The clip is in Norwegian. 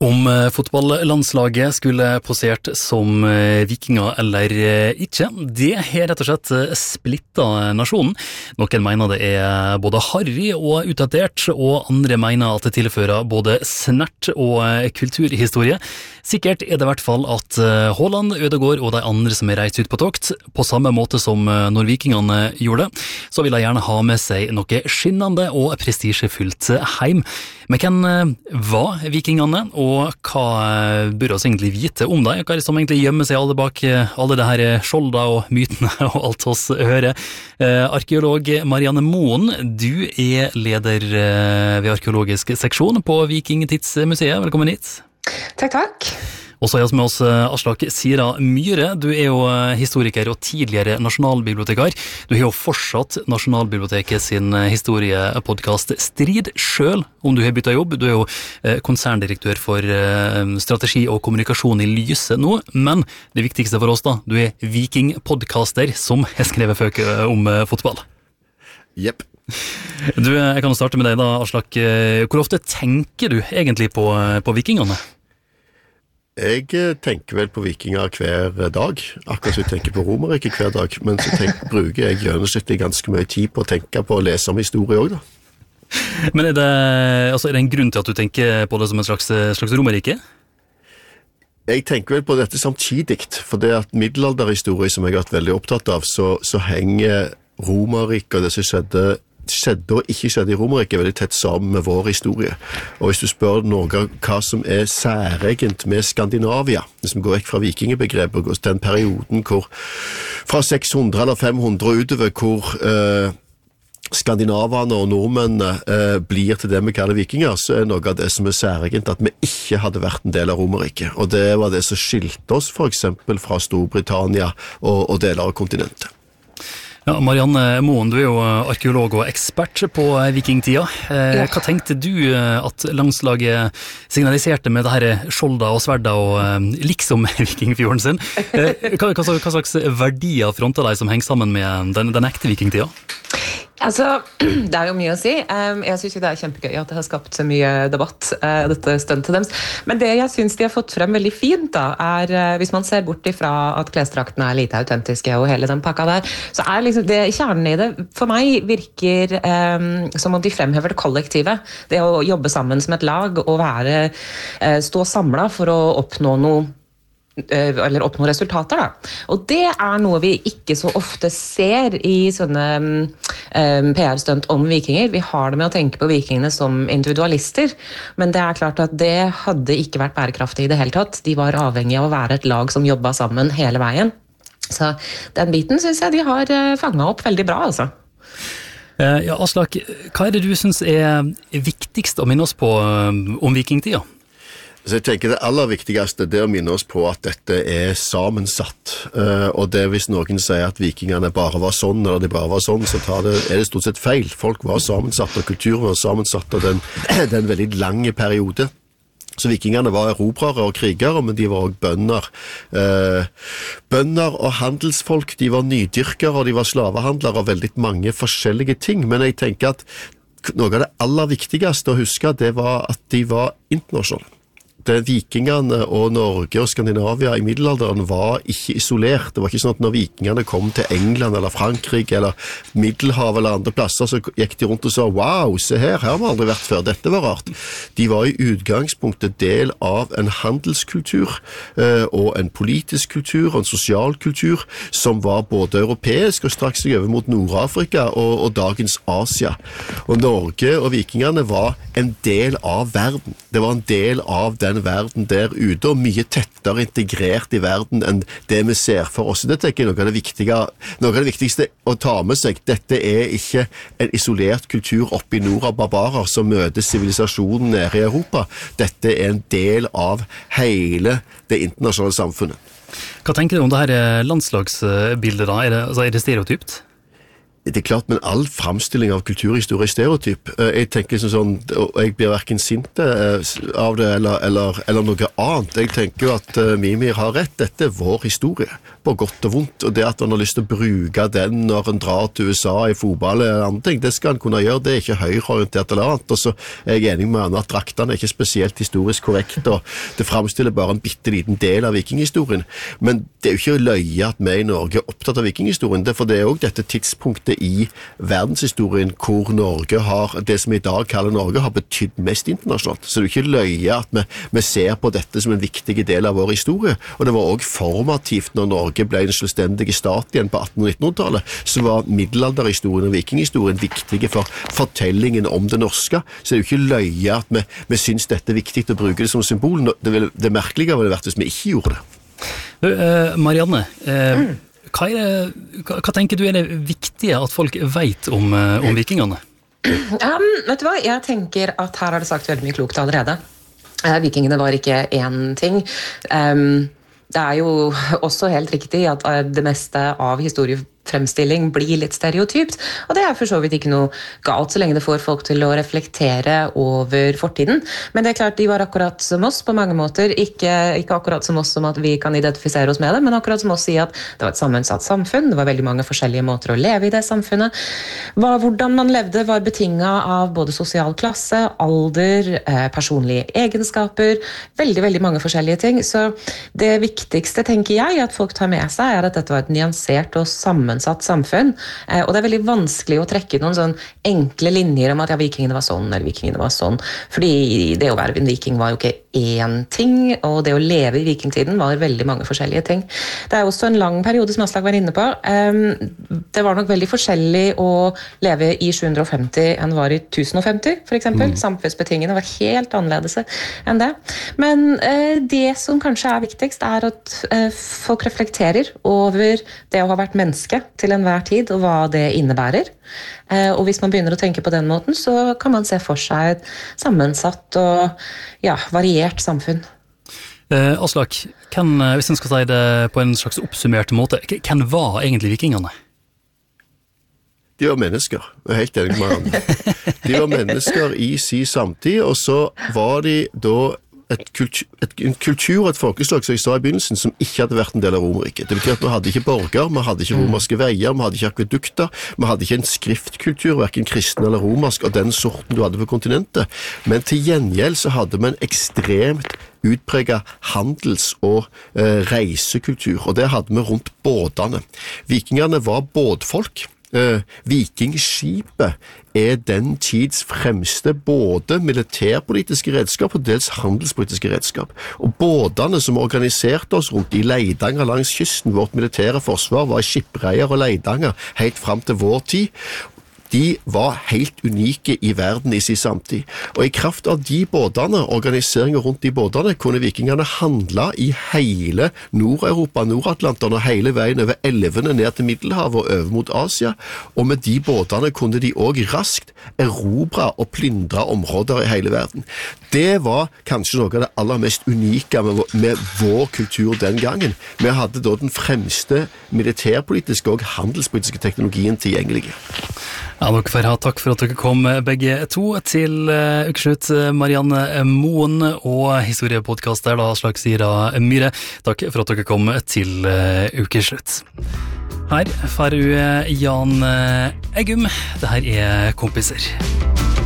Om fotballandslaget skulle posert som vikinger eller ikke, det er rett og slett splittet nasjonen. Noen mener det er både harry og utdatert, og andre mener at det tilfører både snert og kulturhistorie. Sikkert er det i hvert fall at Haaland, Ødegaard og de andre som er reist ut på tokt, på samme måte som når vikingene gjorde det, så vil de gjerne ha med seg noe skinnende og prestisjefullt heim. Men hvem var vikingene, og hva bør oss egentlig vite om dem? Hva er det som egentlig gjemmer seg alle bak alle det her skjolda og mytene og alt oss hører? Arkeolog Marianne Moen, du er leder ved arkeologisk seksjon på Vikingtidsmuseet. Velkommen hit. Takk. Og så er vi med oss Aslak Sira Myhre. Du er jo historiker og tidligere nasjonalbibliotekar. Du har jo fortsatt Nasjonalbiblioteket sin historiepodcast Strid selv om du har byttet jobb. Du er jo konserndirektør for strategi og kommunikasjon i Lyse nå, men det viktigste for oss da, du er vikingpodcaster som har skrevet føk om fotball. Jepp. Du, jeg kan starte med deg da, Aslak. Hvor ofte tenker du egentlig på vikingene? Jeg tenker vel på vikinger hver dag, akkurat som jeg tenker på Romerriket hver dag, men så bruker jeg gjennomsnittlig ganske mye tid på å tenke på å lese om historie også da. Men er det en grunn til at du tenker på det som en slags Romerrike? Jeg tenker vel på dette samtidig, for det at middelalderhistorie som jeg har vært veldig opptatt av, så henger Romerriket og det som skjedde og ikke skjedde i Romerriket veldig tett sammen med vår historie. Og hvis du spør noe hva som er særegent med Skandinavia, hvis vi går vekk fra vikingebegrepet, den perioden hvor fra 600 eller 500 utover hvor skandinaverne og nordmennene blir til det vi kaller vikinger, så er noe av det som er særegent at vi ikke hadde vært en del av Romerriket. Og det var det som skilte oss for eksempel fra Storbritannia og deler av kontinentet. Ja, Marianne Moen, du er jo arkeolog og ekspert på vikingtida. Hva tenkte du at landslaget signaliserte med det her skjolda og sverda og liksom vikingfjorden sin? Hva slags verdier fronter deg som henger sammen med den ekte vikingtida? Altså, det er jo mye å si. Jeg synes jo det er kjempegøy at det har skapt så mye debatt, dette stuntet deres. Men det jeg synes de har fått frem veldig fint da, er hvis man ser bort ifra at klesdraktene er lite autentiske og hele den pakka der, så er liksom det kjernen i det, for meg virker som om de fremhever det kollektive. Det å jobbe sammen som et lag og stå samlet for å oppnå resultater da. Og det er noe vi ikke så ofte ser i sånne PR-stunt om vikinger. Vi har det med å tenke på vikingene som individualister, men det er klart at det hadde ikke vært bærekraftig i det hele tatt. De var avhengige av å være et lag som jobbet sammen hele veien. Så den biten synes jeg de har fanget opp veldig bra, altså. Ja, Aslak, hva er det du synes er viktigst å minne oss på om vikingtida? Så jeg tenker det aller viktigste det er å minne oss på at dette er sammensatt. Og det hvis noen sier at vikingene bare var sånn, eller de bare var sånn, så er det stort sett feil. Folk var sammensatt, og kulturen var sammensatt, og det er en veldig lang periode. Så vikingene var erobrere og krigere, men de var også bønder. Bønder og handelsfolk, de var nydyrkere, og de var slavehandlere og veldig mange forskjellige ting. Men jeg tenker at noe av det aller viktigste å huske, det var at de var internasjonale. Vikingene og Norge og Skandinavia i middelalderen var ikke isolert. Det var ikke sånn at når vikingene kom til England eller Frankrike eller Middelhavet eller andre plasser, så gikk de rundt og sa, wow, se her har vi aldri vært før, dette var rart. De var i utgangspunktet del av en handelskultur og en politisk kultur og en sosial kultur som var både europeisk og straks seg over mot Nord-Afrika og dagens Asia. Og Norge og vikingene var en del av verden. Det var en del av den verden der ute, og mye tettere integrert i verden enn det vi ser for oss. Det tenker jeg noe av det viktigste å ta med seg. Dette er ikke en isolert kultur oppe i nord av barbarer som møter sivilisasjonen nede i Europa. Dette er en del av hele det internasjonale samfunnet. Hva tenker du om det her landslagsbildet da? Er det stereotypt? Det klart, men all framstilling av kulturhistorie er stereotyp. Jeg tenker sånn, og jeg blir hverken sint av det eller noe annet. Jeg tenker jo at Mimir har rett. Dette er vår historie, på godt og vondt. Og det at han har lyst til å bruke den når han drar til USA i fotball eller andre ting, det skal han kunne gjøre. Det er ikke høyreorientert eller annet. Og så er jeg enig med han at draktene er ikke spesielt historisk korrekt, og det framstiller bare en bitteliten del av vikinghistorien. Men det er jo ikke løye at vi i Norge er opptatt av vikinghistorien, for det er også dette tidspunktet i verdenshistorien hvor Norge har, det som i dag kaller Norge, har betydd mest internasjonalt. Så det er jo ikke løye at vi ser på dette som en viktig del av vår historie. Og det var også formativt når Norge ble en selvstendig stat igjen på 1800- og 1900-tallet, så var middelalderhistorien og vikinghistorien viktige for fortellingen om det norske. Så det er jo ikke løye at vi synes dette er viktig å bruke det som symbol. Det merkelige ville vært hvis vi ikke gjorde det. Marianne, hva tenker du er det viktige at folk vet om vikingene? Vet du hva? Jeg tenker at her har det sagt veldig mye klokt allerede. Vikingene var ikke én ting. Det er jo også helt riktig at det meste av historiefremstilling blir litt stereotypt, og det er for så vidt ikke noe galt så lenge det får folk til å reflektere over fortiden. Men det er klart, de var akkurat som oss på mange måter, ikke akkurat som oss som at vi kan identifisere oss med det, men akkurat som oss si at det var et sammensatt samfunn, det var veldig mange forskjellige måter å leve i det samfunnet. Hvordan man levde var betinget av både sosial klasse, alder, personlige egenskaper, veldig mange forskjellige ting. Så det viktigste, tenker jeg, at folk tar med seg, er at dette var et nyansert og sammensatt samfunn. Og det er veldig vanskelig å trekke noen sånn enkle linjer om at ja, vikingene var sånn, eller vikingene var sånn. Fordi det å være en viking var jo ikke én ting, og det å leve i vikingtiden var veldig mange forskjellige ting. Det er også en lang periode, som Aslak var inne på. Det var nok veldig forskjellig å leve i 750 enn var i 1050, for eksempel. Samfunnsbetingene var helt annerledes enn det. Men det som kanskje er viktigst, er at folk reflekterer over det å ha vært menneske til enhver tid, og hva det innebærer. Og hvis man begynner å tenke på den måten, så kan man se for seg et sammensatt og variert samfunn. Aslak, hvis en skal si det på en slags oppsummert måte, hvem var egentlig vikingene? De var mennesker, jeg er helt enig med han. De var mennesker i sin samtid, og så var de da en kultur og et folkeslag, som jeg sa i begynnelsen, som ikke hadde vært en del av Romerriket. Det betyr at vi hadde ikke borger, vi hadde ikke romerske veier, vi hadde ikke akvedukter, vi hadde ikke en skriftkultur, hverken kristen eller romersk, av den sorten du hadde på kontinentet. Men til gjengjeld så hadde vi en ekstremt utpreget handels- og reisekultur, og det hadde vi rundt båtene. Vikingerne var båtfolk. Vikingskipet er den tids fremste både militærpolitiske redskap og dels handelspolitiske redskap. Og båtene som organiserte oss rundt i Leidanger langs kysten, vårt militære forsvar var skipreier og Leidanger helt frem til vår tid. De var helt unike i verden i sin samtid. Og i kraft av de båtene, organiseringen rundt de båtene, kunne vikingene handle i hele Nord-Europa, Nord-Atlanteren og hele veien over elvene ned til Middelhavet og over mot Asia. Og med de båtene kunne de også raskt erobre og plyndre områder i hele verden. Det var kanskje noe av det aller mest unike med vår kultur den gangen. Vi hadde da den fremste militærpolitiske og handelspolitiske teknologien tilgjengelig. Ja, dere får ha takk for at dere kom begge to til ukeslutt. Marianne Moen og historiepodcaster Aslak Sira Myhre. Takk for at dere kom til ukeslutt. Her får du Jan Eggum. Det her er Kompiser.